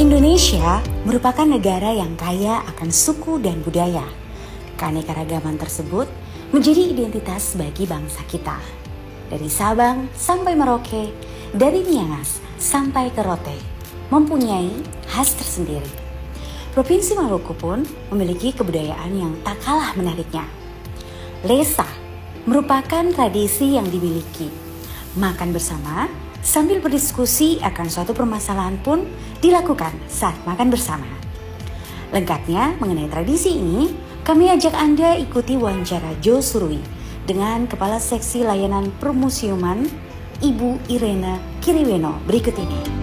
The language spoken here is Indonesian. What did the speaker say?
Indonesia merupakan negara yang kaya akan suku dan budaya. Keanekaragaman tersebut menjadi identitas bagi bangsa kita. Dari Sabang sampai Merauke, dari Miangas sampai ke Rote, mempunyai khas tersendiri. Provinsi Maluku pun memiliki kebudayaan yang tak kalah menariknya. Lesa merupakan tradisi yang dimiliki. Makan bersama sambil berdiskusi akan suatu permasalahan pun dilakukan saat makan bersama. Lengkapnya mengenai tradisi ini, kami ajak Anda ikuti wawancara Jo Surui dengan Kepala Seksi Layanan Permusiuman Ibu Irena Kiriweno berikut ini.